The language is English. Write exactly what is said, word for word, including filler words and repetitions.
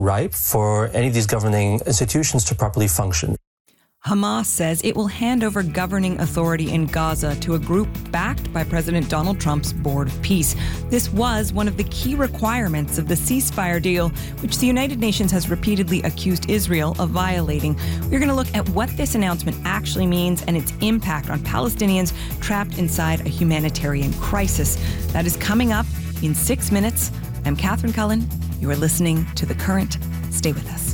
ripe for any of these governing institutions to properly function. Hamas says it will hand over governing authority in Gaza to a group backed by President Donald Trump's Board of Peace. This was one of the key requirements of the ceasefire deal, which the United Nations has repeatedly accused Israel of violating. We're going to look at what this announcement actually means and its impact on Palestinians trapped inside a humanitarian crisis. That is coming up in six minutes. I'm Catherine Cullen. You are listening to The Current. Stay with us.